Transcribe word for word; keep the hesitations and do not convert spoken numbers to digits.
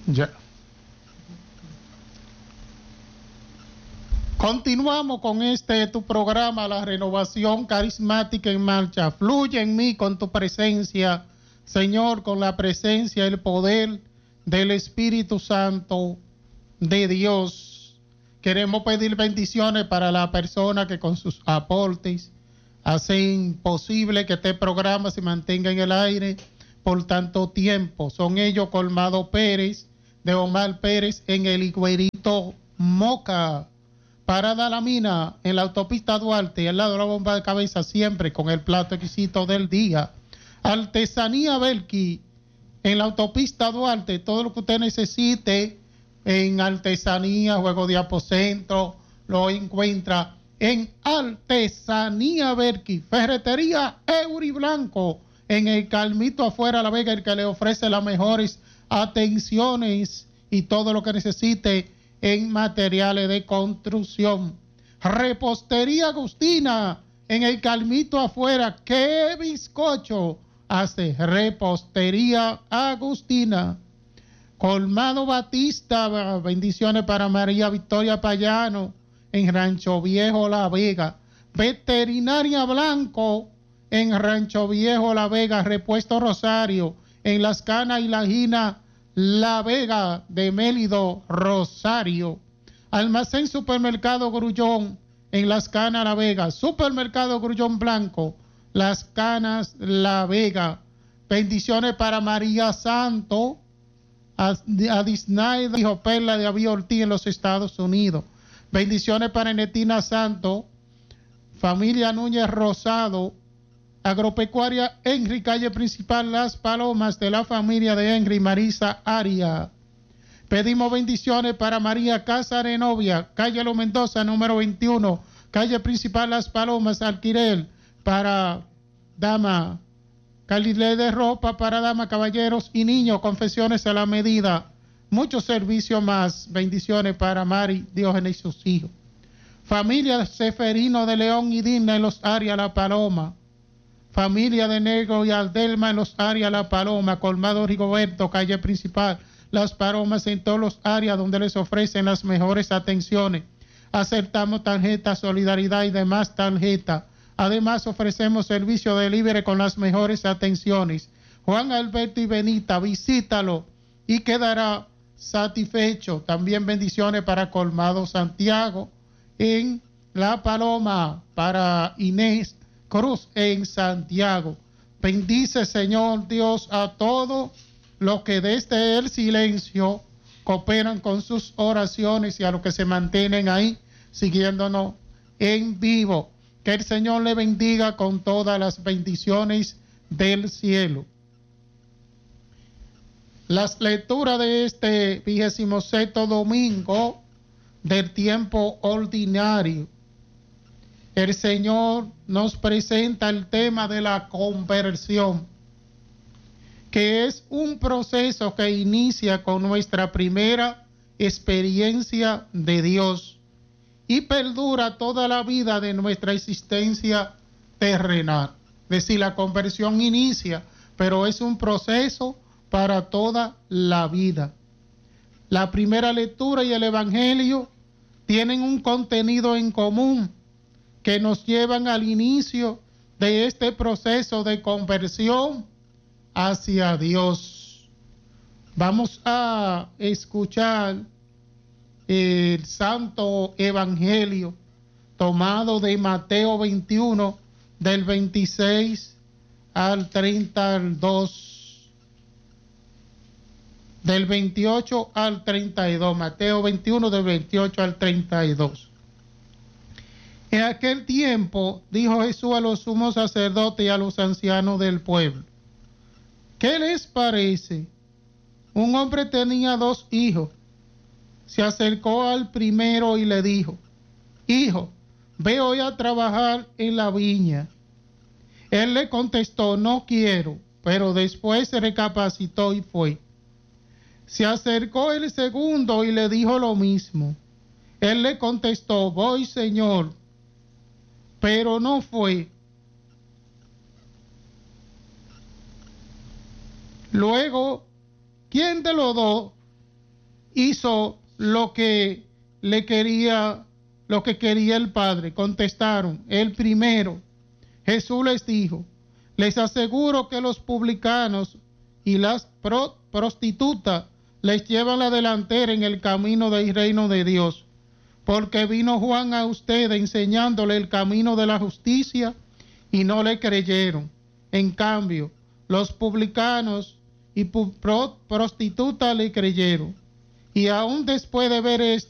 Ya. Continuamos con este tu programa, la renovación carismática en marcha. Fluye en mí con tu presencia, Señor, con la presencia y el poder del Espíritu Santo de Dios. Queremos pedir bendiciones para la persona que con sus aportes hacen posible que este programa se mantenga en el aire por tanto tiempo. Son ellos Colmado Pérez, de Omar Pérez en el Higuerito Moca. Parada La Mina en la autopista Duarte, al lado de la bomba de cabeza, siempre con el plato exquisito del día. Artesanía Belki en la autopista Duarte, todo lo que usted necesite en artesanía, juego de aposento, lo encuentra en Artesanía Belki. Ferretería Euri Blanco en el Calmito afuera La Vega, el que le ofrece las mejores atenciones y todo lo que necesite en materiales de construcción. Repostería Agustina en el Calmito afuera. ¡Qué bizcocho hace Repostería Agustina! Colmado Batista, bendiciones para María Victoria Payano en Rancho Viejo La Vega. Veterinaria Blanco en Rancho Viejo La Vega. Repuesto Rosario en Las Canas y La Gina La Vega de Mélido Rosario. Almacén Supermercado Grullón en Las Canas La Vega. Supermercado Grullón Blanco, Las Canas La Vega. Bendiciones para María Santo, a, a Disney, dijo Perla de Avío Ortiz en los Estados Unidos. Bendiciones para Netina Santo, familia Núñez Rosado, Agropecuaria Henry, calle principal Las Palomas, de la familia de Henry Marisa Aria. Pedimos bendiciones para María Casarenovia, calle Lo Mendoza, número veintiuno, calle principal Las Palomas, alquiler para dama, calidad de ropa para dama, caballeros y niños, confecciones a la medida, muchos servicios más. Bendiciones para Mari, Diógenes y sus hijos. Familia Seferino de León y Digna en los áreas La Paloma. Familia de Negro y Aldelma en los áreas La Paloma. Colmado Rigoberto, calle principal Las Palomas, en todos los áreas donde les ofrecen las mejores atenciones. Aceptamos tarjeta Solidaridad y demás tarjetas. Además ofrecemos servicio de delivery con las mejores atenciones. Juan Alberto y Benita, visítalo y quedará satisfecho. También bendiciones para Colmado Santiago en La Paloma, para Inés Cruz en Santiago. Bendice, Señor Dios, a todos los que desde el silencio cooperan con sus oraciones y a los que se mantienen ahí siguiéndonos en vivo. Que el Señor le bendiga con todas las bendiciones del cielo. Las lecturas de este vigésimo sexto domingo del tiempo ordinario. El Señor nos presenta el tema de la conversión, que es un proceso que inicia con nuestra primera experiencia de Dios y perdura toda la vida de nuestra existencia terrenal. Es decir, la conversión inicia, pero es un proceso para toda la vida. La primera lectura y el Evangelio tienen un contenido en común que nos llevan al inicio de este proceso de conversión hacia Dios. Vamos a escuchar el Santo Evangelio tomado de Mateo veintiuno, del veintiséis al treinta y dos, del veintiocho al treinta y dos. Mateo veintiuno, del veintiocho al treinta y dos. En aquel tiempo dijo Jesús a los sumos sacerdotes y a los ancianos del pueblo: ¿qué les parece? Un hombre tenía dos hijos. Se acercó al primero y le dijo: hijo, ve hoy a trabajar en la viña. Él le contestó: no quiero, pero después se recapacitó y fue. Se acercó el segundo y le dijo lo mismo. Él le contestó: voy, Señor, pero no fue. Luego, ¿quién de los dos hizo lo que le quería, lo que quería el Padre? Contestaron, el primero. Jesús les dijo, les aseguro que los publicanos y las pro prostitutas les llevan la delantera en el camino del reino de Dios, porque vino Juan a ustedes enseñándole el camino de la justicia y no le creyeron. En cambio, los publicanos y pro prostitutas le creyeron. Y aún después de ver esto,